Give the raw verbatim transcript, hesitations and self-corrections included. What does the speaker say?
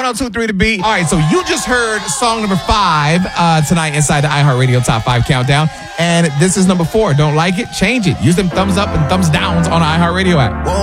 oh two three The Beat. All right, so you just heard song number five uh, tonight inside the iHeartRadio Top five Countdown. And this is number four. Don't like it? Change it. Use them thumbs up and thumbs downs on the iHeartRadio app.